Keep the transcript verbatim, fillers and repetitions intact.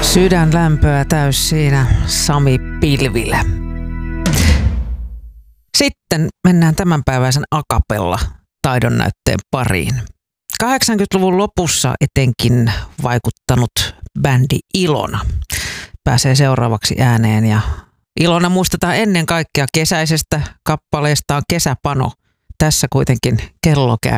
Sydänlämpöä täys siinä Sami Pilvilä. Sitten mennään tämänpäiväisen akapella taidonnäytteen pariin. kahdeksankymmentäluvun lopussa etenkin vaikuttanut bändi Ilona pääsee seuraavaksi ääneen ja Ilona muistetaan ennen kaikkea kesäisestä kappaleestaan Kesäpano. Tässä kuitenkin kello käy.